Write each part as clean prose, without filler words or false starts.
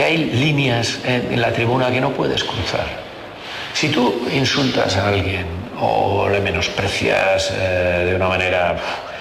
que hay líneas en la tribuna que no puedes cruzar. Si tú insultas a alguien o le menosprecias de una manera...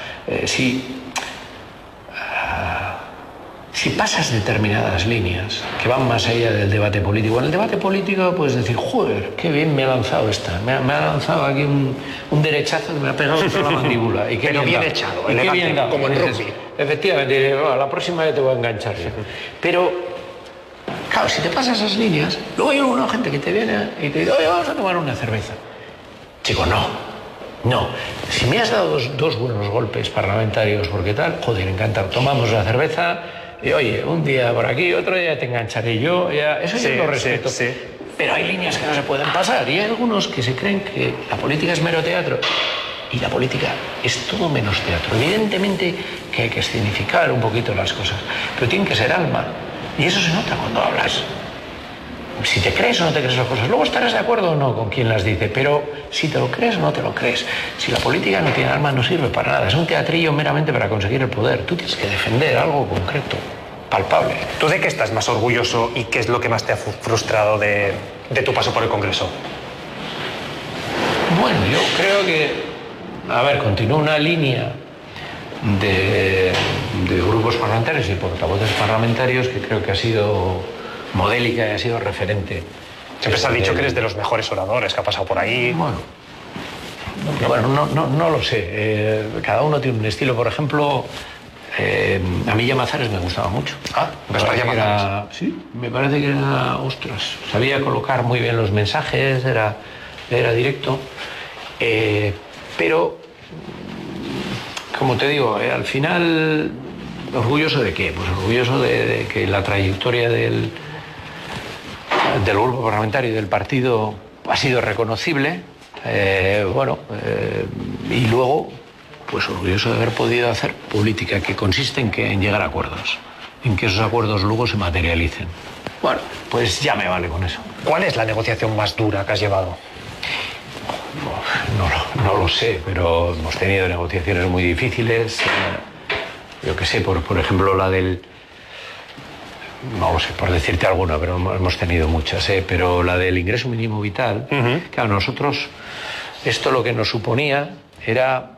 Si pasas determinadas líneas que van más allá del debate político, en el debate político puedes decir, joder, qué bien me ha lanzado esta, me ha lanzado aquí un derechazo que me ha pegado contra la mandíbula. Y qué pero bien echado, elegante, como en rugby. Efectivamente, la próxima ya te voy a enganchar. Pero, claro, si te pasas esas líneas, luego hay alguna gente que te viene y te dice, oye, vamos a tomar una cerveza. Chico, no. Si me has dado dos buenos golpes parlamentarios, porque tal, joder, encantado, tomamos la cerveza... Y oye, un día por aquí, otro día te engancharé yo, ya, eso yo lo respeto. Sí. Pero hay líneas que no se pueden pasar y hay algunos que se creen que la política es mero teatro y la política es todo menos teatro. Evidentemente que hay que escenificar un poquito las cosas, pero tiene que ser alma y eso se nota cuando hablas. Si te crees o no te crees las cosas, luego estarás de acuerdo o no con quien las dice, pero si te lo crees o no te lo crees, si la política no tiene alma no sirve para nada, es un teatrillo meramente para conseguir el poder. Tú tienes que defender algo concreto, palpable. ¿Tú de qué estás más orgulloso y qué es lo que más te ha frustrado de tu paso por el Congreso? Bueno, yo creo que, continúa una línea de grupos parlamentarios y portavoces parlamentarios que creo que ha sido modélica y ha sido referente. Siempre se ha dicho que eres de los mejores oradores que ha pasado por ahí. Bueno, no lo sé. Cada uno tiene un estilo. Por ejemplo, a mí Llamazares me gustaba mucho. Llamazares. Sí, me parece que era, ostras, sabía colocar muy bien los mensajes, era directo. Pero, como te digo, al final, ¿orgulloso de qué? Pues orgulloso de que la trayectoria del grupo parlamentario y del partido ha sido reconocible, y luego, pues orgulloso de haber podido hacer política que consiste en llegar a acuerdos, en que esos acuerdos luego se materialicen. Bueno, pues ya me vale con eso. ¿Cuál es la negociación más dura que has llevado? No lo sé, pero hemos tenido negociaciones muy difíciles. Yo qué sé, por ejemplo, la del... No lo sé, por decirte alguna, pero hemos tenido muchas, pero la del ingreso mínimo vital, claro, nosotros, esto lo que nos suponía era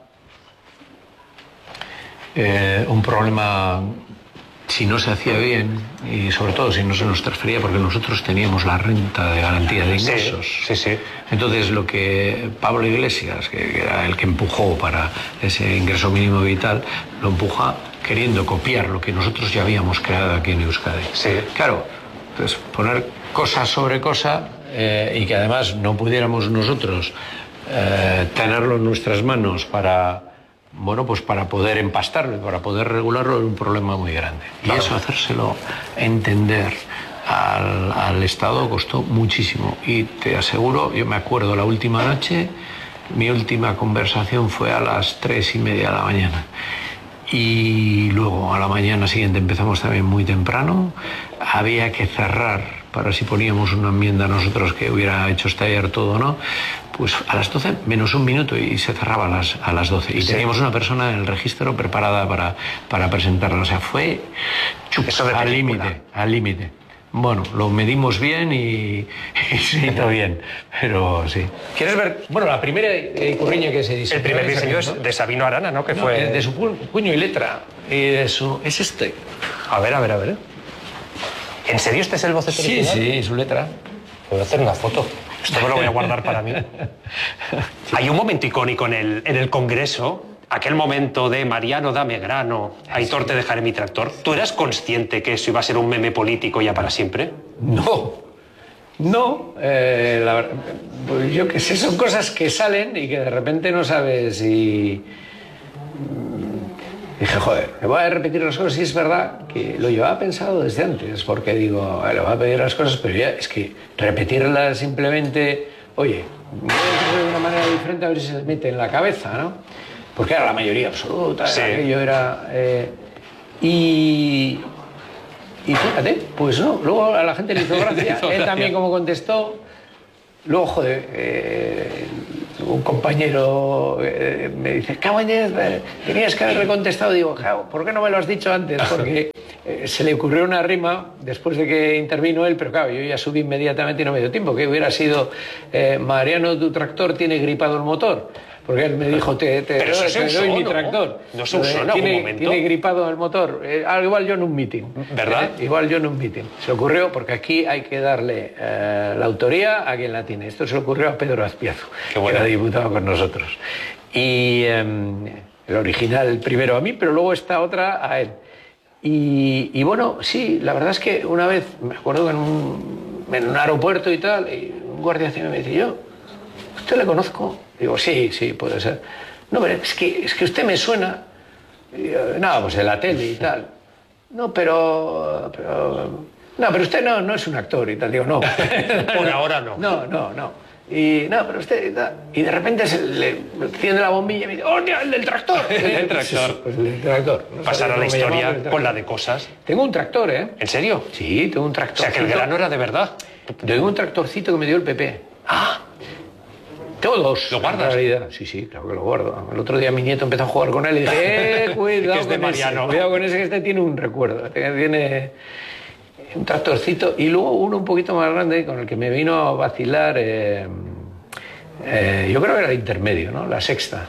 un problema, si no se hacía bien, y sobre todo si no se nos transfería, porque nosotros teníamos la renta de garantía de ingresos. Sí. Entonces, lo que Pablo Iglesias, que era el que empujó para ese ingreso mínimo vital, lo empuja queriendo copiar lo que nosotros ya habíamos creado aquí en Euskadi. Sí. Claro, pues poner cosa sobre cosa y que además no pudiéramos nosotros tenerlo en nuestras manos para poder empastarlo y para poder regularlo era un problema muy grande. Claro. Y eso, hacérselo entender al Estado costó muchísimo. Y te aseguro, yo me acuerdo la última noche, mi última conversación fue a las 3:30 de la mañana. Y luego a la mañana siguiente empezamos también muy temprano. Había que cerrar para si poníamos una enmienda nosotros que hubiera hecho estallar todo o no, pues a las 12 menos un minuto y se cerraba a las 12. Y teníamos una persona en el registro preparada para presentarla. O sea, fue al límite. Bueno, lo medimos bien y se hizo bien, pero sí. ¿Quieres ver? Bueno, la primera curriña que se diseñó... El primer diseño es de Sabino Arana, ¿no? Que fue... de su puño y letra. Y de su... Es este. A ver. ¿En serio este es el boceto original? Sí, su letra. Voy a hacer una foto. Esto me lo voy a guardar para mí. Hay un momento icónico en el Congreso, aquel momento de Mariano, dame grano, Aitor, te dejaré mi tractor. ¿Tú eras consciente que eso iba a ser un meme político ya para siempre? No, pues yo qué sé, son cosas que salen y que de repente no sabes y... Dije, joder, me voy a repetir las cosas y es verdad que lo llevaba pensado desde antes, porque digo, le voy a pedir las cosas, pero ya es que repetirlas simplemente, oye, voy a decirlo de una manera diferente a ver si se mete en la cabeza, ¿no? Porque era la mayoría absoluta, sí. Aquello era... Y fíjate, pues no, luego a la gente le hizo gracia, él también como contestó, luego, joder, un compañero me dice, Cabañez, tenías que haberle contestado. Digo, ¿por qué no me lo has dicho antes? Porque se le ocurrió una rima después de que intervino él, pero claro, yo ya subí inmediatamente y no me dio tiempo, que hubiera sido Mariano, tu tractor tiene gripado el motor. Porque él me dijo, te doy mi tractor. No se usó en algún momento. Tiene gripado el motor. Igual yo en un meeting. ¿Verdad? Igual yo en un meeting. Se ocurrió, porque aquí hay que darle la autoría a quien la tiene. Esto se le ocurrió a Pedro Azpiazu, que era diputado con nosotros. Y el original primero a mí, pero luego esta otra a él. Y bueno, sí, la verdad es que una vez, me acuerdo que en un aeropuerto y tal, y un guardia civil me dice, yo, ¿usted le conozco? Digo, sí, puede ser. No, pero es que usted me suena. No, pues en la tele y tal. No, pero usted no es un actor y tal. Digo, no. Por ahora no. No. Y no, pero usted... Y de repente se le enciende la bombilla y me dice, ¡hostia, el del tractor! El tractor. Pues el del tractor. No pasará la historia con la de cosas. Tengo un tractor, ¿eh? ¿En serio? Sí, tengo un tractor. O sea, que el grano era de verdad. Tengo un tractorcito que me dio el PP. Tengo dos. ¿Lo guardas? En realidad. Sí, claro que lo guardo. El otro día mi nieto empezó a jugar con él y dije, cuidado, que es de Mariano. Cuidado con ese, que este tiene un recuerdo. Tiene un tractorcito. Y luego uno un poquito más grande con el que me vino a vacilar, yo creo que era el intermedio, ¿no? La sexta.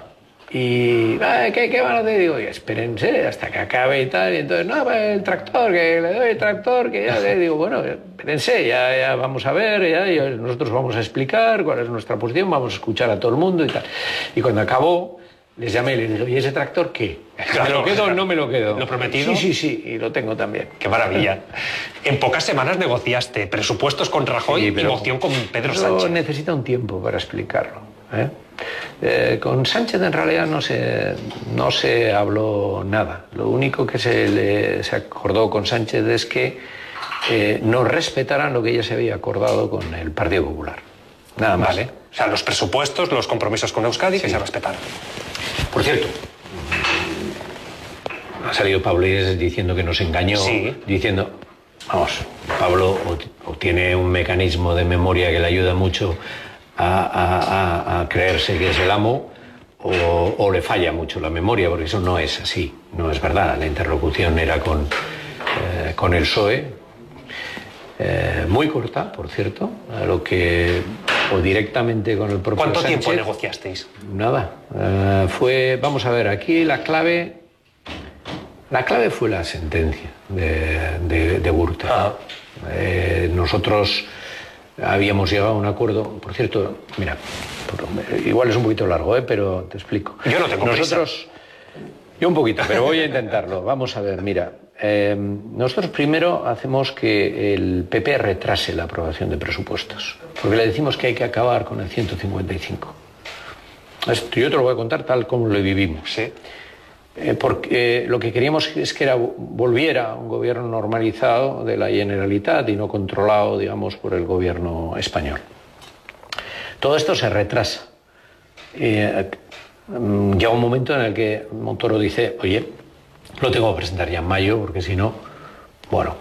Y, ¿qué van a hacer? Digo, espérense hasta que acabe y tal. Y entonces, no, pues el tractor, que le doy el tractor, que ya... Digo, bueno, espérense, ya vamos a ver, ya nosotros vamos a explicar cuál es nuestra posición, vamos a escuchar a todo el mundo y tal. Y cuando acabó, les llamé y les dije, ¿y ese tractor qué? Claro, ¿Me lo quedo o no me lo quedo? ¿Lo prometido? Sí, y lo tengo también. Qué maravilla. En pocas semanas negociaste presupuestos con Rajoy y moción con Pedro Sánchez. Necesita un tiempo para explicarlo, ¿eh? Con Sánchez en realidad no se habló nada. Lo único que se acordó con Sánchez es que no respetaran lo que ya se había acordado con el Partido Popular. Nada más. Vale. O sea, los presupuestos, los compromisos con Euskadi, que se respetaron. Por cierto, ha salido Pablo Iglesias diciendo que nos engañó, diciendo, vamos, Pablo o tiene un mecanismo de memoria que le ayuda mucho a creerse que es el amo, o le falla mucho la memoria, porque eso no es así, no es verdad. La interlocución era con el PSOE, muy corta, por cierto, o directamente con el propio ¿Cuánto Sánchez. tiempo negociasteis? Nada. Vamos a ver, aquí la clave fue la sentencia de Gürtel. Nosotros habíamos llegado a un acuerdo, por cierto, mira, igual es un poquito largo, pero te explico. Yo no tengo prisa. Yo un poquito, pero voy a intentarlo. Vamos a ver, mira, nosotros primero hacemos que el PP retrase la aprobación de presupuestos, porque le decimos que hay que acabar con el 155. Esto yo te lo voy a contar tal como lo vivimos. Sí. Porque lo que queríamos es que volviera un gobierno normalizado de la Generalitat y no controlado, digamos, por el gobierno español. Todo esto se retrasa. Llega un momento en el que Montoro dice, oye, lo tengo que presentar ya en mayo, porque si no, bueno,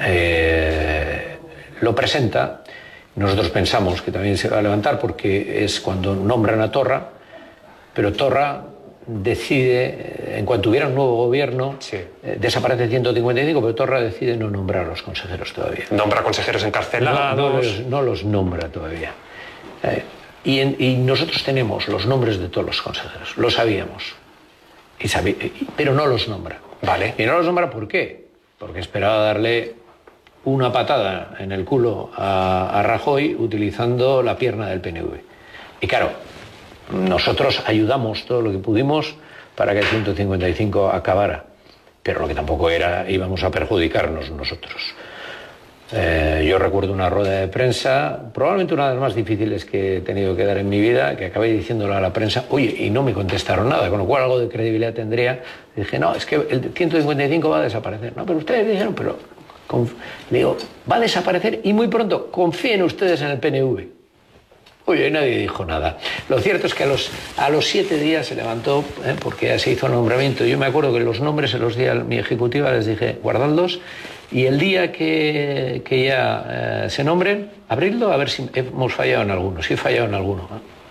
lo presenta. Nosotros pensamos que también se va a levantar porque es cuando nombran a Torra, pero Torra decide, en cuanto hubiera un nuevo gobierno, desaparece el 155, pero Torra decide no nombrar a los consejeros todavía. ¿Nombra consejeros encarcelados? No los nombra todavía. Y nosotros tenemos los nombres de todos los consejeros, lo sabíamos, pero no los nombra. Vale. ¿Y no los nombra por qué? Porque esperaba darle una patada en el culo a Rajoy utilizando la pierna del PNV. Y claro, nosotros ayudamos todo lo que pudimos para que el 155 acabara, pero lo que tampoco íbamos a perjudicarnos nosotros. Yo recuerdo una rueda de prensa, probablemente una de las más difíciles que he tenido que dar en mi vida, que acabé diciéndole a la prensa, oye, y no me contestaron nada, con lo cual algo de credibilidad tendría. Dije, no, es que el 155 va a desaparecer. No, pero ustedes dijeron, pero... Le digo, va a desaparecer y muy pronto, confíen ustedes en el PNV. Oye, nadie dijo nada. Lo cierto es que a los 7 días se levantó, porque ya se hizo el nombramiento. Yo me acuerdo que los nombres se los di a mi ejecutiva, les dije, guardadlos, y el día que ya se nombren, abridlo, a ver si hemos fallado en alguno. Si he fallado en alguno.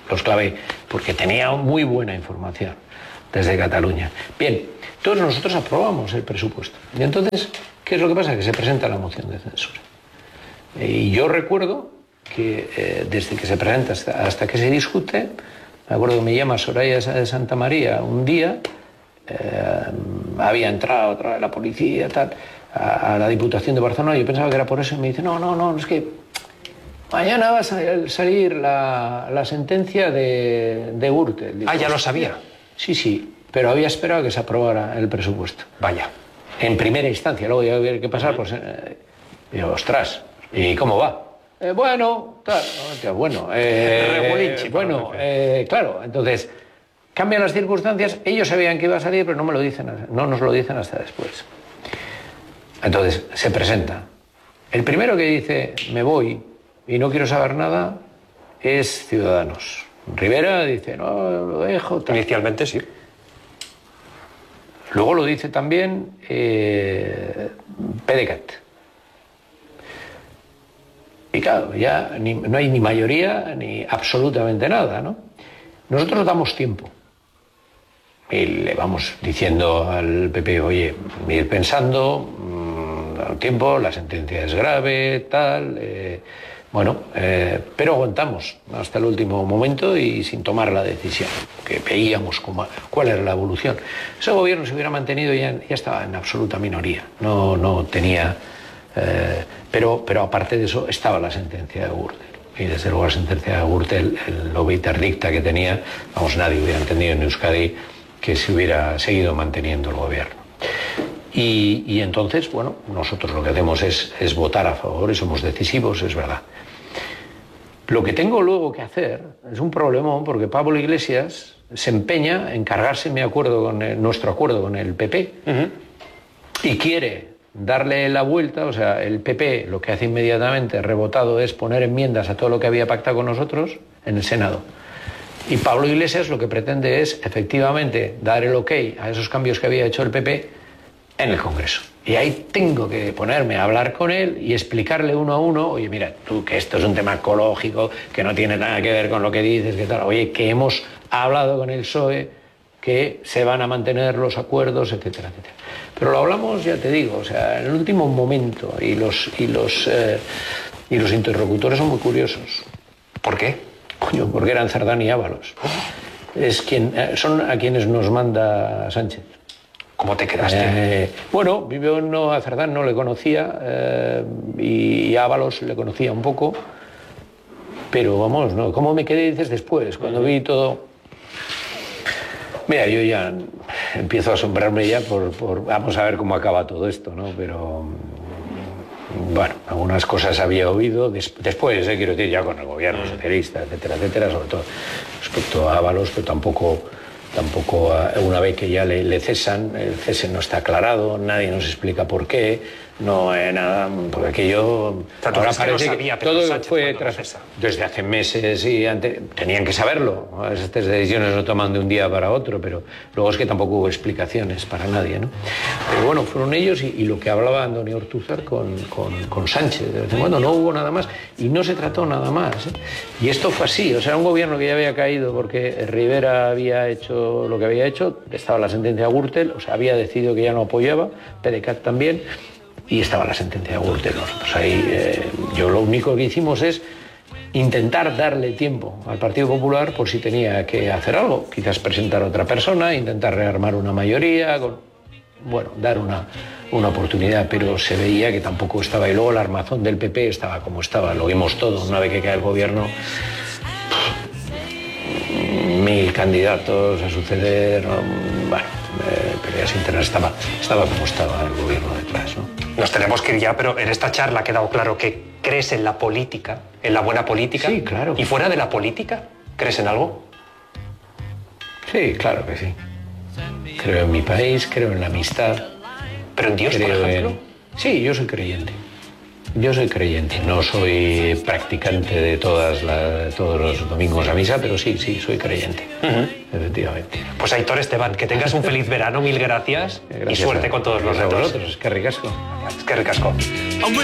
los clavé, porque tenía muy buena información desde Cataluña. Bien, todos nosotros aprobamos el presupuesto. Y entonces, ¿qué es lo que pasa? Que se presenta la moción de censura. Y yo recuerdo que desde que se presenta hasta que se discute, me acuerdo que me llama Soraya de Santa María un día, había entrado otra vez la policía tal, a la Diputación de Barcelona, y yo pensaba que era por eso, y me dice, no, es que mañana va a salir la sentencia de Gürtel. Digo, ya lo sabía. Sí, pero había esperado a que se aprobara el presupuesto. Vaya. En primera instancia, luego ya había que pasar, pues, digo, ostras, ¿y cómo va? Bueno, tal, claro, entonces cambian las circunstancias, ellos sabían que iba a salir, pero no nos lo dicen hasta después. Entonces se presenta. El primero que dice, me voy y no quiero saber nada, es Ciudadanos. Rivera dice, no, lo dejo, tal. Inicialmente sí. Luego lo dice también PDeCAT. Y claro, ya no hay ni mayoría ni absolutamente nada, ¿no? Nosotros damos tiempo. Y le vamos diciendo al PP, oye, ir pensando, da tiempo, la sentencia es grave, tal. Pero aguantamos hasta el último momento y sin tomar la decisión, que veíamos cuál era la evolución. Ese gobierno se hubiera mantenido ya estaba en absoluta minoría, no tenía... pero aparte de eso estaba la sentencia de Gürtel. Y desde luego la sentencia de Gürtel, el obiter dicta que tenía, nadie hubiera entendido en Euskadi que se hubiera seguido manteniendo el gobierno. Y entonces, bueno, nosotros lo que hacemos es votar a favor y somos decisivos, es verdad. Lo que tengo luego que hacer es un problemón, porque Pablo Iglesias se empeña en cargarse nuestro acuerdo con el PP y quiere darle la vuelta. O sea, el PP lo que hace inmediatamente, rebotado, es poner enmiendas a todo lo que había pactado con nosotros en el Senado. Y Pablo Iglesias lo que pretende es, efectivamente, dar el ok a esos cambios que había hecho el PP en el Congreso. Y ahí tengo que ponerme a hablar con él y explicarle uno a uno, oye, mira, tú, que esto es un tema ecológico, que no tiene nada que ver con lo que dices, que tal, oye, que hemos hablado con el PSOE, que se van a mantener los acuerdos, etcétera, etcétera. Pero lo hablamos, ya te digo, o sea, en el último momento, y los interlocutores son muy curiosos. ¿Por qué? Coño, porque eran Cerdán y Ábalos. Son a quienes nos manda Sánchez. ¿Cómo te quedaste? Yo a Cerdán no le conocía, y a Ábalos le conocía un poco, pero vamos, no. ¿Cómo me quedé, dices, después? Cuando vi todo... Mira, yo ya empiezo a asombrarme ya por vamos a ver cómo acaba todo esto, ¿no? Pero, bueno, algunas cosas había oído después, quiero decir, ya con el gobierno socialista, etcétera, etcétera, sobre todo respecto a Ábalos, pero tampoco una vez que ya le cesan, el cese no está aclarado, nadie nos explica por qué, no nada, porque aquello... Ahora parece que todo fue desde hace meses y antes, tenían que saberlo. Estas decisiones no toman de un día para otro, pero luego es que tampoco hubo explicaciones para nadie, ¿no? Pero bueno, fueron ellos y lo que hablaba Andoni Ortúzar con Sánchez. De vez en cuando no hubo nada más y no se trató nada más, ¿eh? Y esto fue así, o sea, un gobierno que ya había caído porque Rivera había hecho lo que había hecho, estaba la sentencia de Gürtel, o sea, había decidido que ya no apoyaba, PDeCAT también, y estaba la sentencia de Gürtel. Nosotros ahí, yo lo único que hicimos es intentar darle tiempo al Partido Popular por si tenía que hacer algo, quizás presentar a otra persona, intentar rearmar una mayoría, dar una oportunidad, pero se veía que tampoco estaba. Y luego la armazón del PP estaba como estaba, lo vimos todo, una vez que cae el gobierno, 1000 candidatos a suceder, peleas internas, estaba como estaba el gobierno detrás, ¿no? Nos tenemos que ir ya, pero en esta charla ha quedado claro que crees en la política, en la buena política. Sí, claro. ¿Y fuera de la política, crees en algo? Sí, claro que sí. Creo en mi país, creo en la amistad. ¿Pero en Dios, por ejemplo? Sí, yo soy creyente. Yo soy creyente. No soy practicante de todos los domingos a misa, pero sí, soy creyente. Efectivamente. Pues Aitor Esteban, que tengas un feliz verano, 1000 gracias y suerte con todos los retos. Es que ricasco. Es que ricasco.